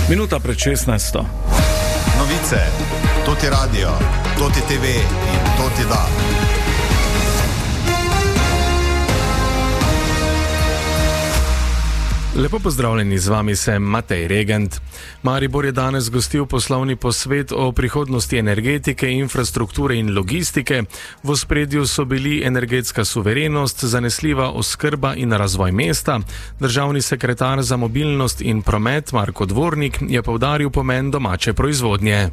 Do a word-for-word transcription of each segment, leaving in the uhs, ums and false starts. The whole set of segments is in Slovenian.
Minuta pred šestnajsto. Novice, to ti radio, to ti te ve in to ti da. Lepo pozdravljeni, z vami sem Matej Regent. Maribor je danes gostil poslovni posvet o prihodnosti energetike, infrastrukture in logistike. V ospredju so bili energetska suverenost, zanesljiva oskrba in razvoj mesta. Državni sekretar za mobilnost in promet Marko Dvornik je poudaril pomen domače proizvodnje.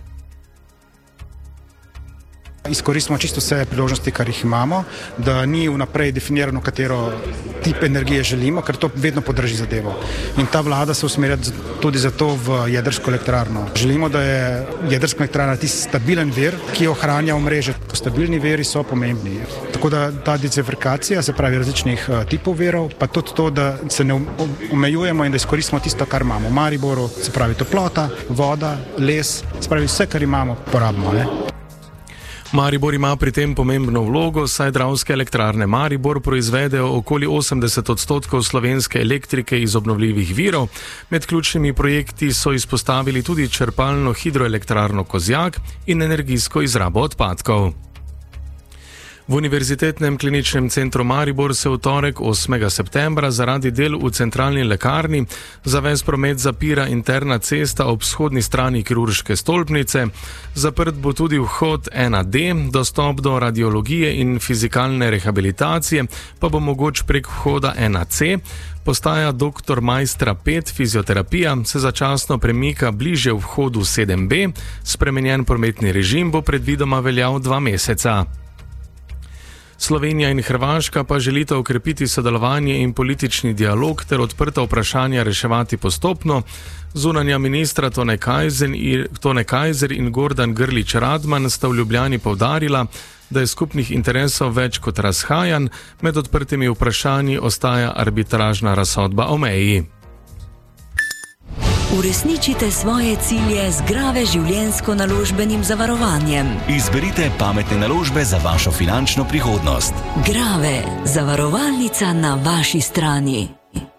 Izkoristimo čisto vse priložnosti, kar jih imamo, da ni vnaprej definirano, katero tip energije želimo, ker to vedno podraži zadevo. In ta vlada se usmerja tudi zato v jedrsko elektrarno. Želimo, da je jedrska elektrarna tisti stabilen vir, ki ohranja omrežje. Stabilni viri so pomembni. Tako da ta diverzifikacija, se pravi različnih uh, tipov virov, pa tudi to, da se ne omejujemo in da izkoristimo tisto, kar imamo. V Mariboru, se pravi toplota, voda, les, se pravi vse, kar imamo, porabimo, ne? Maribor ima pri tem pomembno vlogo, saj Dravske elektrarne Maribor proizvedejo okoli osemdeset odstotkov slovenske elektrike iz obnovljivih virov. Med ključnimi projekti so izpostavili tudi črpalno hidroelektrarno Kozjak in energijsko izrabo odpadkov. V Univerzitetnem kliničnem centru Maribor se v torek osmega septembra zaradi del v centralni lekarni za ves promet zapira interna cesta ob vzhodni strani kirurške stolpnice. Zaprt bo tudi vhod ena D, dostop do radiologije in fizikalne rehabilitacije pa bo mogoč prek vhoda ena C. Postaja doktor Majstra pet fizioterapija se začasno premika bliže vhodu sedem B. Spremenjen prometni režim bo predvidoma veljal dva meseca. Slovenija in Hrvaška pa želita okrepiti sodelovanje in politični dialog ter odprta vprašanja reševati postopno. Zunanja ministra Tone Kajzer, Tone Kajzer in Gordan Grlić Radman sta v Ljubljani poudarila, da je skupnih interesov več kot razhajanj, med odprtimi vprašanji ostaja arbitražna razsodba o meji. Uresničite svoje cilje z Grave življenjsko-naložbenim zavarovanjem. Izberite pametne naložbe za vašo finančno prihodnost. Grave, zavarovalnica na vaši strani.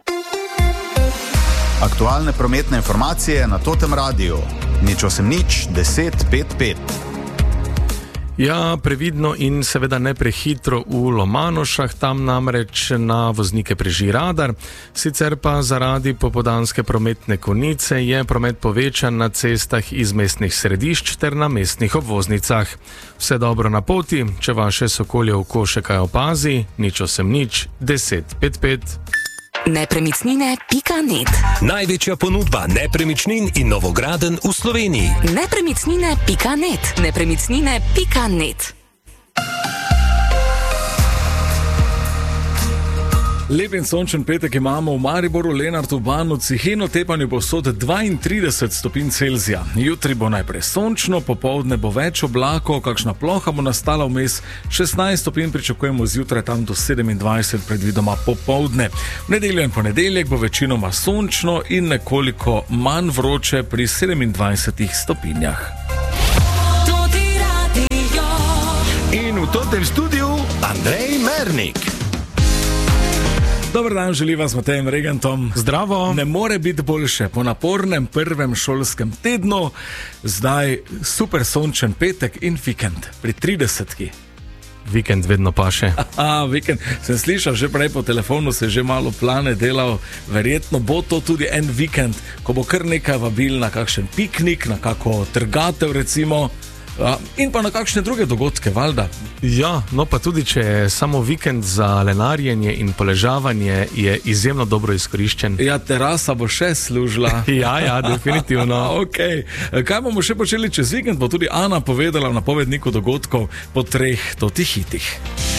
Aktualne prometne informacije na Totem radiju. Nič osem nič, deset pet pet. Ja, previdno in seveda ne prehitro v Lomanošah, tam namreč na voznike preži radar. Sicer pa zaradi popoldanske prometne konice je promet povečan na cestah iz mestnih središč ter na mestnih obvoznicah. Vse dobro na poti, če vaše sokolje oko še kaj opazi, nič osem nič, deset pet pet. Nepremičnine pika net. Največja ponudba nepremičnin in novogradenj v Sloveniji. Nepremičnine pika net. Nepremičnine pika net. Lep in sončen petek imamo v Mariboru, Lenartu, Banovci, in v Tepanju povsod dvaintrideset stopinj Celzija. Jutri bo najprej sončno, popoldne bo več oblakov, kakšna ploha bo nastala vmes, šestnajst stopinj pričakujemo zjutraj, tam do sedemindvajset predvidoma popoldne. V nedeljo in ponedeljek bo večinoma sončno in nekoliko manj vroče pri sedemindvajsetih stopinjah. In v tem studiu Andrej Mernik. Dobar dan, želim vas Matejem Regentom. Zdravo. Ne more biti boljše. Po napornem prvem šolskem tednu, zdaj super sončen petek in vikend pri tridesetki. Vikend vedno paše. Aha, vikend. Sem slišal že prej po telefonu, se že malo plane delal. Verjetno bo to tudi en vikend, ko bo kar nekaj vabil na kakšen piknik, na kako trgatev recimo. In pa na kakšne druge dogodke, valjda. Ja, no pa tudi, če je samo vikend za lenarjenje in poležavanje, je izjemno dobro izkoriščen. Ja, terasa bo še služila. ja, ja, definitivno. Ok. Kaj bomo še počeli čez vikend, bo tudi Ana povedala v napovedniku dogodkov po treh totih hitih.